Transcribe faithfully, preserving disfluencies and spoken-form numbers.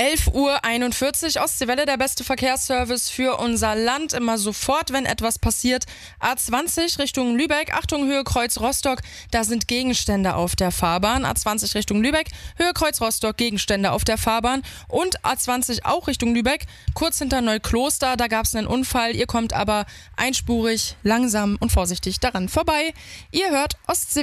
elf Uhr einundvierzig, Ostseewelle, der beste Verkehrsservice für unser Land. Immer sofort, wenn etwas passiert. A zwanzig Richtung Lübeck, Achtung, Höhe Kreuz Rostock, da sind Gegenstände auf der Fahrbahn. A zwanzig Richtung Lübeck, Höhe Kreuz Rostock, Gegenstände auf der Fahrbahn. Und A zwanzig auch Richtung Lübeck, kurz hinter Neukloster, da gab es einen Unfall. Ihr kommt aber einspurig, langsam und vorsichtig daran vorbei. Ihr hört Ostseewelle.